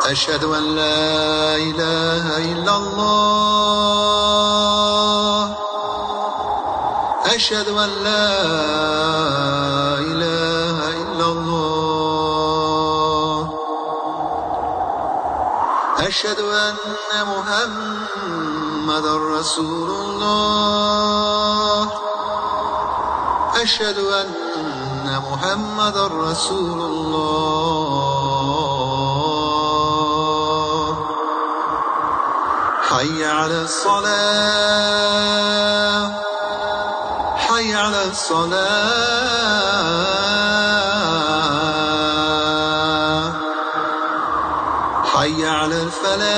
أشهد أن لا إله إلا الله أشهد أن لا إله إلا الله أشهد أن محمدا رسول الله أشهد أن محمدا رسول الله حي على الصلاة حي على الصلاة حي على الفلاح